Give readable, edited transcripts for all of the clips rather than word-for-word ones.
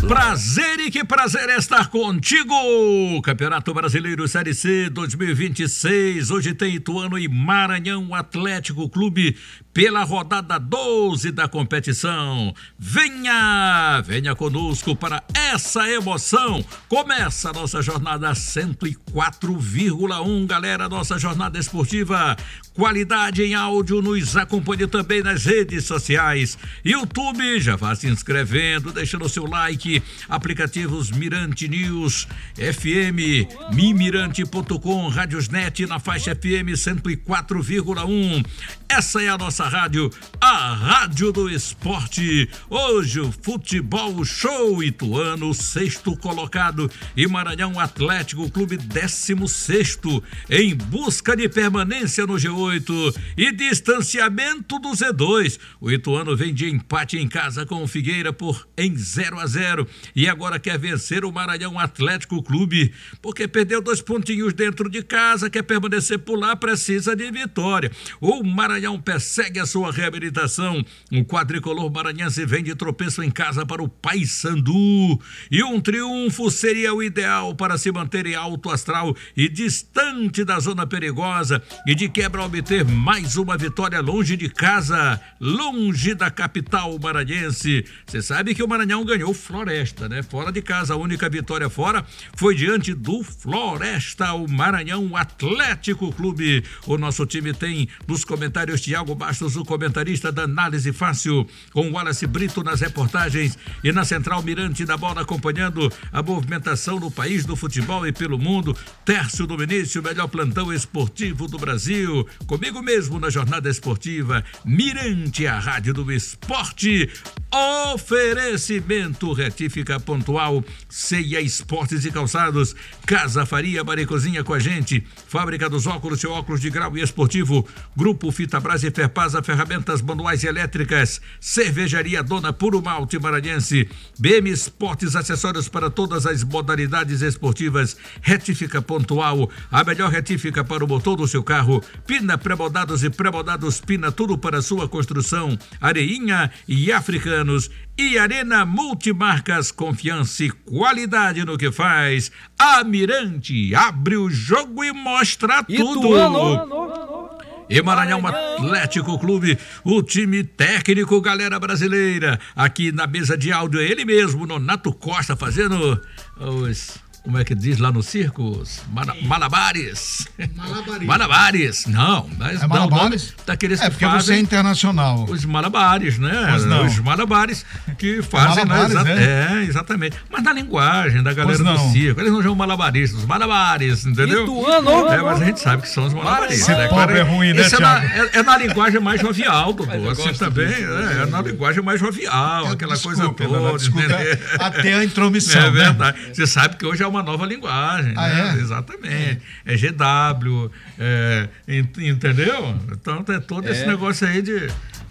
Prazer e que prazer é estar contigo. Campeonato Brasileiro Série C 2026. Hoje tem Ituano e Maranhão Atlético Clube pela rodada 12 da competição. Venha conosco para essa emoção. Começa a nossa jornada 104,1, galera, nossa jornada esportiva. Qualidade em áudio, nos acompanhe também nas redes sociais. YouTube, já vá se inscrevendo, deixando o seu like. Aplicativos Mirante News, FM, mimirante.com, Rádiosnet na faixa FM 104,1. Essa é a nossa rádio, a Rádio do Esporte. Hoje o futebol show. Ituano, 6º colocado, e Maranhão Atlético Clube 16º, em busca de permanência no G8 e distanciamento do Z2. O Ituano vem de empate em casa com o Figueira em 0-0 e agora quer vencer o Maranhão Atlético Clube, porque perdeu 2 pontinhos dentro de casa, quer permanecer por lá, precisa de vitória. O Maranhão persegue a sua reabilitação. O quadricolor maranhense vem de tropeço em casa para o Paysandu, e um triunfo seria o ideal para se manter em alto astral e distante da zona perigosa, e de quebra obter mais uma vitória longe de casa, longe da capital maranhense. Você sabe que o Maranhão ganhou Floresta, né? Fora de casa, a única vitória fora foi diante do Floresta, o Maranhão Atlético Clube. O nosso time tem nos comentários Thiago Bastos, o comentarista da Análise Fácil, com Wallace Brito nas reportagens, e na central Mirante da bola acompanhando a movimentação no país do futebol e pelo mundo, Tércio Dominício, melhor plantão esportivo do Brasil. Comigo mesmo na jornada esportiva, Mirante, a Rádio do Esporte. Oferecimento Retífica Pontual, Ceia Esportes e Calçados, Casa Faria, Maricozinha com a gente, Fábrica dos Óculos, seu óculos de grau e esportivo, Grupo Fitabras e Ferpasa, ferramentas manuais e elétricas, Cervejaria Dona Puro Malte Maranhense, BM Esportes, acessórios para todas as modalidades esportivas, Retífica Pontual, a melhor retífica para o motor do seu carro, Pina Pré-moldados e Pré-moldados Pina, tudo para sua construção, Areinha e Africanos, e Arena Multimarcas, confiança e qualidade no que faz. A Mirante abre o jogo e mostra tudo. E Maranhão Atlético Clube, o time técnico, galera brasileira, aqui na mesa de áudio, ele mesmo, Nonato Costa, fazendo como é que diz lá no circo? Malabares. Malabares. Não, mas é malabares? Daqueles que porque fazem, você é internacional. Os malabares, né? Os malabares que fazem. Exatamente. Mas na linguagem da galera do circo. Eles não chamam malabaristas, os malabares, entendeu? Mas a gente sabe que são os malabaristas. Esse pobre é ruim, né, Thiago? É na linguagem mais jovial, doutor. Assim também. É na linguagem mais jovial, aquela coisa toda. Desculpa, até a intromissão. É verdade. Você sabe que hoje é uma nova linguagem, né? Exatamente. É GW, entendeu? Então tem todo esse negócio aí de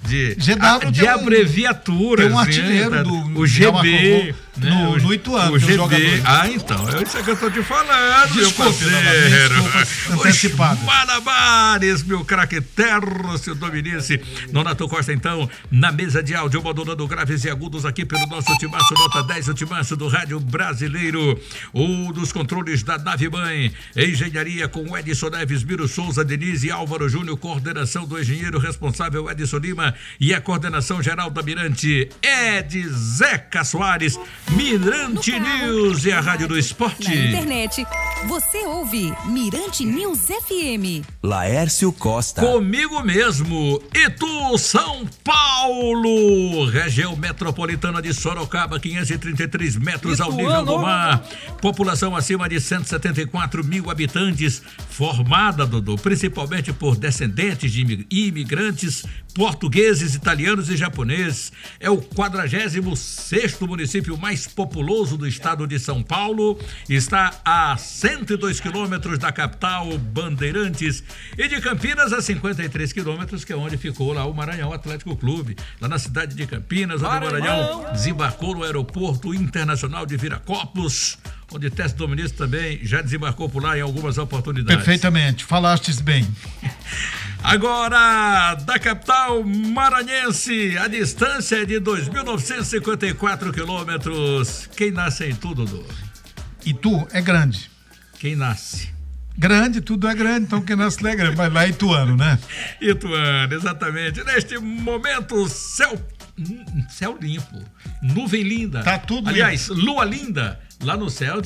abreviaturas. Tem um artilheiro o GB, no Ituano. O GB. Então, é isso que eu estou te falando, meu parceiro. Os malabares, meu craque Tércio Dominici. Nonato Costa, então, na mesa de áudio, modulando graves e agudos aqui pelo nosso timaço, nota 10, o timaço do rádio brasileiro. O dos controles da nave mãe, engenharia com Edson Neves, Miro Souza, Denise e Álvaro Júnior, coordenação do engenheiro responsável Edson Lima, e a coordenação geral da Mirante é de Zeca Soares. Mirante News e a Rádio do Esporte. Na internet, você ouve Mirante News FM. Laércio Costa. Comigo mesmo, Itu, São Paulo, região metropolitana de Sorocaba, 533 metros ao nível do mar, população acima de 174 mil habitantes, formada, Dodô, principalmente por descendentes de imigrantes portugueses, italianos e japoneses. É o 46º município mais populoso do estado de São Paulo. Está a 102 quilômetros da capital, Bandeirantes, e de Campinas a 53 quilômetros, que é onde ficou lá o Maranhão Atlético Clube, lá na cidade de Campinas, onde o Maranhão desembarcou no aeroporto internacional de Viracopos, onde Tércio Dominici também já desembarcou por lá em algumas oportunidades. Perfeitamente, falastes bem. Agora, da capital maranhense, a distância é de 2.954 quilômetros. Quem nasce em Itu, Dudu? Itu é grande. Quem nasce? Grande, tudo é grande, então quem nasce lá é grande. Mas lá é Ituano, né? Ituano, exatamente. Neste momento, céu limpo, nuvem linda. Tá tudo Aliás, lua linda lá no céu.